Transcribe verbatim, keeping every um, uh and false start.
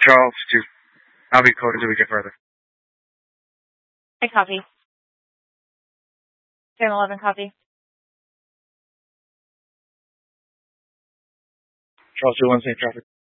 Charles to Abbey Code until we get further. I copy. ten eleven, copy. Charles two one, same traffic.